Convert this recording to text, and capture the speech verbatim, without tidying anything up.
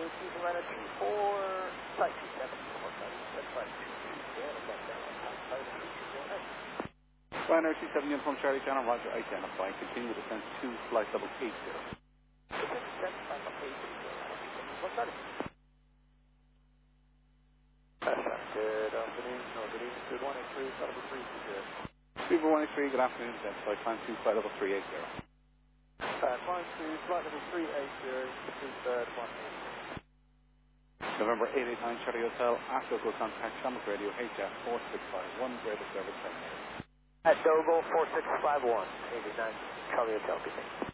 two, two, runner two, four, flight two seven, four, that's flight two, two, zero, that's flight two, zero, Ryanair two seven Uniform Charlie Channel, Roger, identify. Continue descent to flight level eight zero. Descent flight level eight zero. What's that? Good afternoon, no, good evening, good one eight three, flight level three zero. Super one eight three, good afternoon, identify. Climb to flight level three eight zero. Uh, climb to flight level three eight zero, two-third one eight zero. November eight eight nine Charlie Hotel, after local contact, Shamrock Radio, H F four six five one, greater service terminated. At Dogo four six five one, eight eight nine Charlie Hotel, good day.